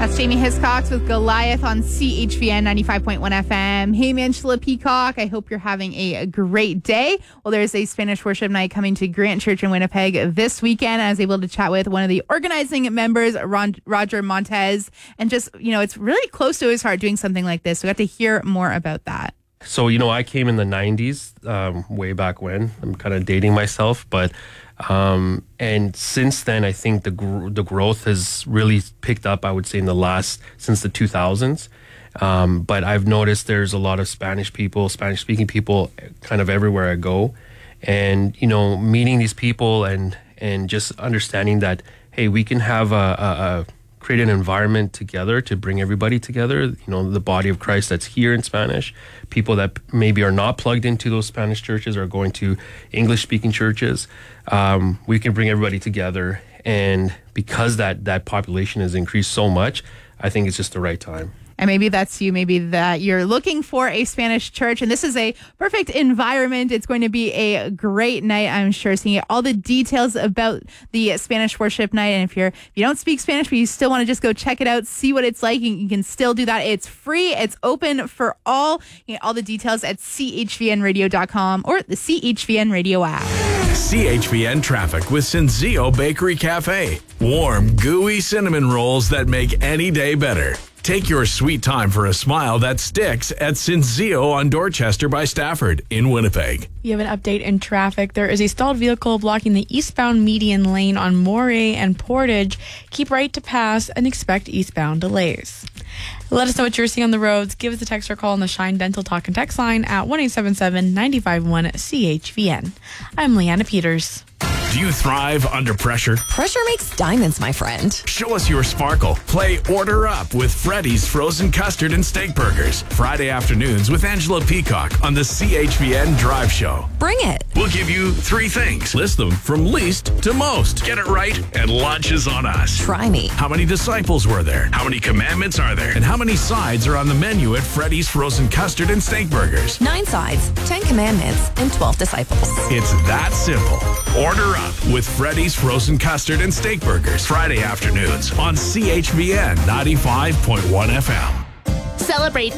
That's Jamie Hiscox with Goliath on CHVN 95.1 FM. Hey, Angela Peacock. I hope you're having a great day. Well, there's a Spanish worship night coming to Grant Church in Winnipeg this weekend. I was able to chat with one of the organizing members, Roger Montez. And just, it's really close to his heart doing something like this. We got to hear more about that. So, I came in the 90s, way back when. I'm kind of dating myself, but and since then, I think the growth has really picked up, I would say, since the 2000s. But I've noticed there's a lot of Spanish-speaking people kind of everywhere I go. And, meeting these people and just understanding that, hey, we can have create an environment together to bring everybody together, the body of Christ that's here in Spanish, people that maybe are not plugged into those Spanish churches or going to English-speaking churches. We can bring everybody together. And because that population has increased so much, I think it's just the right time. And maybe that's you, maybe that you're looking for a Spanish church, and this is a perfect environment. It's going to be a great night, I'm sure. Seeing all the details about the Spanish worship night, and if you don't speak Spanish, but you still want to just go check it out, see what it's like, you can still do that. It's free. It's open for all. You get all the details at chvnradio.com or the CHVN Radio app. CHVN traffic with Senzio Bakery Cafe. Warm, gooey cinnamon rolls that make any day better. Take your sweet time for a smile that sticks at Senzio on Dorchester by Stafford in Winnipeg. You have an update in traffic. There is a stalled vehicle blocking the eastbound median lane on Moray and Portage. Keep right to pass and expect eastbound delays. Let us know what you're seeing on the roads. Give us a text or call on the Shine Dental Talk and Text line at 1-877-951-CHVN. I'm Leanna Peters. Do you thrive under pressure? Pressure makes diamonds, my friend. Show us your sparkle. Play Order Up with Freddy's Frozen Custard and Steak Burgers. Friday afternoons with Angela Peacock on the CHVN Drive Show. Bring it. We'll give you 3 things. List them from least to most. Get it right and lunch is on us. Try me. How many disciples were there? How many commandments are there? And how many sides are on the menu at Freddy's Frozen Custard and Steak Burgers? 9 sides, 10 commandments, and 12 disciples. It's that simple. Order Up with Freddy's Frozen Custard and Steak Burgers. Friday afternoons on CHVN 95.1 FM. Celebrate